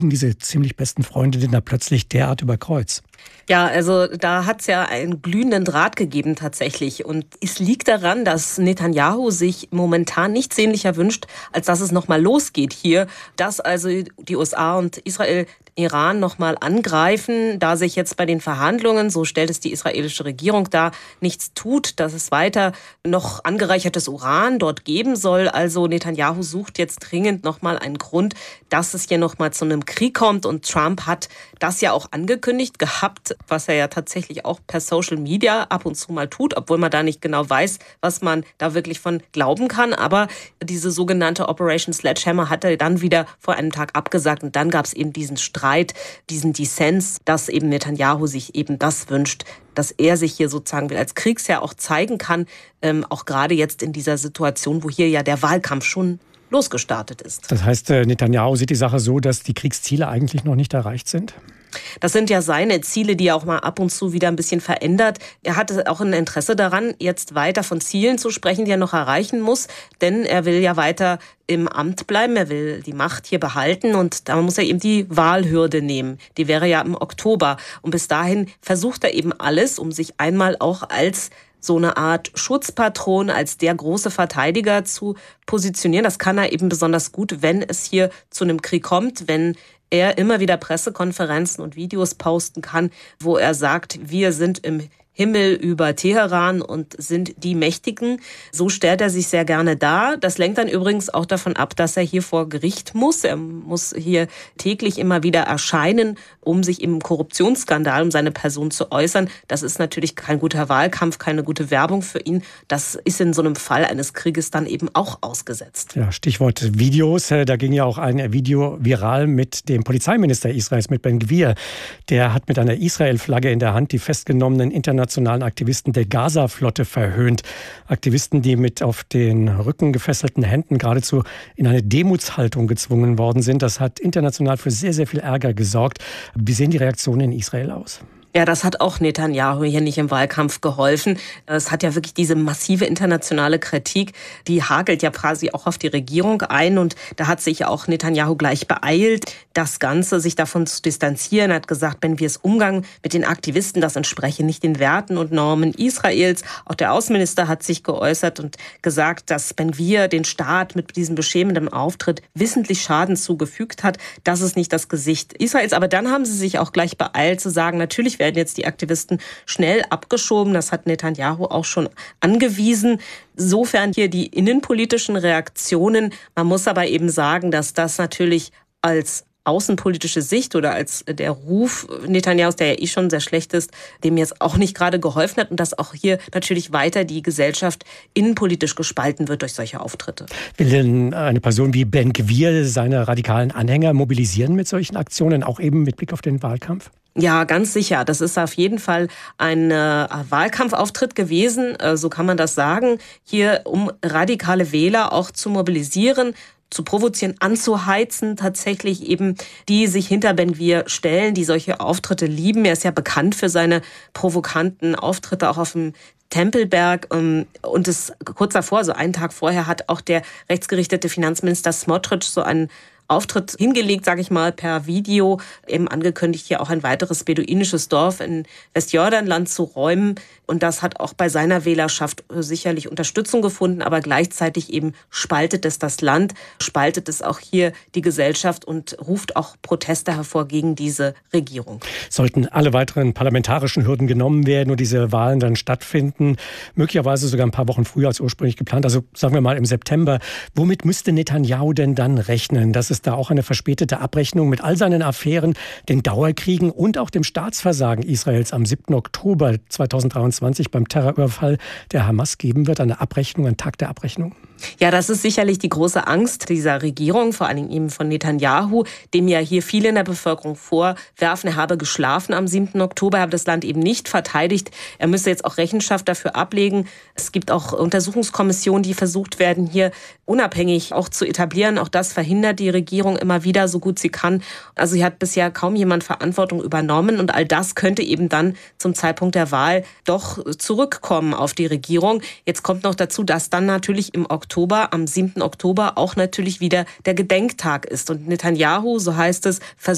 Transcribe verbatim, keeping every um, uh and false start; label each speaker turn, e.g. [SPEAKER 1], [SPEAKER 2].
[SPEAKER 1] diese ziemlich besten Freunde denn da plötzlich derart über Kreuz?
[SPEAKER 2] Ja, also da hat es ja einen glühenden Draht gegeben tatsächlich. Und es liegt daran, dass Netanyahu sich momentan nichts sehnlicher wünscht, als dass es nochmal losgeht hier. Dass also die U S A und Israel Iran nochmal angreifen, da sich jetzt bei den Verhandlungen, so stellt es die israelische Regierung dar, nichts tut, dass es weiter noch angereichertes Uran dort geben soll. Also Netanyahu sucht jetzt dringend nochmal einen Grund, dass es hier nochmal zu einem Krieg kommt. Und Trump hat das ja auch angekündigt gehabt, was er ja tatsächlich auch per Social Media ab und zu mal tut, obwohl man da nicht genau weiß, was man da wirklich von glauben kann. Aber diese sogenannte Operation Sledgehammer hat er dann wieder vor einem Tag abgesagt. Und dann gab es eben diesen Streit, diesen Dissens, dass eben Netanyahu sich eben das wünscht, dass er sich hier sozusagen als Kriegsherr auch zeigen kann, ähm, auch gerade jetzt in dieser Situation, wo hier ja der Wahlkampf schon losgestartet ist.
[SPEAKER 1] Das heißt, Netanyahu sieht die Sache so, dass die Kriegsziele eigentlich noch nicht erreicht sind?
[SPEAKER 2] Das sind ja seine Ziele, die er auch mal ab und zu wieder ein bisschen verändert. Er hatte auch ein Interesse daran, jetzt weiter von Zielen zu sprechen, die er noch erreichen muss. Denn er will ja weiter im Amt bleiben, er will die Macht hier behalten. Und da muss er eben die Wahlhürde nehmen. Die wäre ja im Oktober. Und bis dahin versucht er eben alles, um sich einmal auch als so eine Art Schutzpatron, als der große Verteidiger zu positionieren. Das kann er eben besonders gut, wenn es hier zu einem Krieg kommt, wenn er immer wieder Pressekonferenzen und Videos posten kann, wo er sagt, wir sind im Himmel über Teheran und sind die Mächtigen. So stellt er sich sehr gerne dar. Das lenkt dann übrigens auch davon ab, dass er hier vor Gericht muss. Er muss hier täglich immer wieder erscheinen, um sich im Korruptionsskandal, um seine Person zu äußern. Das ist natürlich kein guter Wahlkampf, keine gute Werbung für ihn. Das ist in so einem Fall eines Krieges dann eben auch ausgesetzt.
[SPEAKER 1] Ja, Stichwort Videos. Da ging ja auch ein Video viral mit dem Polizeiminister Israels, mit Ben Gvir. Der hat mit einer Israel-Flagge in der Hand die festgenommenen internationalen nationalen Aktivisten der Gaza-Flotte verhöhnt. Aktivisten, die mit auf den Rücken gefesselten Händen geradezu in eine Demutshaltung gezwungen worden sind. Das hat international für sehr, sehr viel Ärger gesorgt. Wie sehen die Reaktionen in Israel aus?
[SPEAKER 2] Ja, das hat auch Netanyahu hier nicht im Wahlkampf geholfen. Es hat ja wirklich diese massive internationale Kritik, die hagelt ja quasi auch auf die Regierung ein. Und da hat sich auch Netanyahu gleich beeilt, das Ganze sich davon zu distanzieren. Er hat gesagt, wenn wir es Umgang mit den Aktivisten, das entspreche nicht den Werten und Normen Israels. Auch der Außenminister hat sich geäußert und gesagt, dass Ben Gvir den Staat mit diesem beschämenden Auftritt wissentlich Schaden zugefügt hat. Das ist nicht das Gesicht Israels. Aber dann haben sie sich auch gleich beeilt zu sagen, natürlich werden jetzt die Aktivisten schnell abgeschoben. Das hat Netanyahu auch schon angewiesen. Insofern hier die innenpolitischen Reaktionen. Man muss aber eben sagen, dass das natürlich als außenpolitische Sicht oder als der Ruf Netanyahus, der ja eh schon sehr schlecht ist, dem jetzt auch nicht gerade geholfen hat und dass auch hier natürlich weiter die Gesellschaft innenpolitisch gespalten wird durch solche Auftritte.
[SPEAKER 1] Will denn eine Person wie Ben Gvir seine radikalen Anhänger mobilisieren mit solchen Aktionen, auch eben mit Blick auf den Wahlkampf?
[SPEAKER 2] Ja, ganz sicher. Das ist auf jeden Fall ein äh, Wahlkampfauftritt gewesen, äh, so kann man das sagen, hier um radikale Wähler auch zu mobilisieren, zu provozieren, anzuheizen, tatsächlich eben, die sich hinter Ben Gvir stellen, die solche Auftritte lieben. Er ist ja bekannt für seine provokanten Auftritte auch auf dem Tempelberg. Und es kurz davor, so einen Tag vorher, hat auch der rechtsgerichtete Finanzminister Smotrich so einen Auftritt hingelegt, sage ich mal, per Video, eben angekündigt, hier auch ein weiteres beduinisches Dorf in Westjordanland zu räumen. Und das hat auch bei seiner Wählerschaft sicherlich Unterstützung gefunden, aber gleichzeitig eben spaltet es das Land, spaltet es auch hier die Gesellschaft und ruft auch Proteste hervor gegen diese Regierung.
[SPEAKER 1] Sollten alle weiteren parlamentarischen Hürden genommen werden und diese Wahlen dann stattfinden, möglicherweise sogar ein paar Wochen früher als ursprünglich geplant, also sagen wir mal im September, womit müsste Netanyahu denn dann rechnen? Dass es da auch eine verspätete Abrechnung mit all seinen Affären, den Dauerkriegen und auch dem Staatsversagen Israels am siebten Oktober zweitausenddreiundzwanzig beim Terrorüberfall der Hamas geben wird, eine Abrechnung, ein Tag der Abrechnung?
[SPEAKER 2] Ja, das ist sicherlich die große Angst dieser Regierung, vor allen Dingen eben von Netanyahu, dem ja hier viele in der Bevölkerung vorwerfen, er habe geschlafen am siebten Oktober, er habe das Land eben nicht verteidigt. Er müsse jetzt auch Rechenschaft dafür ablegen. Es gibt auch Untersuchungskommissionen, die versucht werden, hier unabhängig auch zu etablieren. Auch das verhindert die Regierung immer wieder, so gut sie kann. Also hier hat bisher kaum jemand Verantwortung übernommen und all das könnte eben dann zum Zeitpunkt der Wahl doch zurückkommen auf die Regierung. Jetzt kommt noch dazu, dass dann natürlich im Oktober, am siebten Oktober auch natürlich wieder der Gedenktag ist. Und Netanyahu, so heißt es, versucht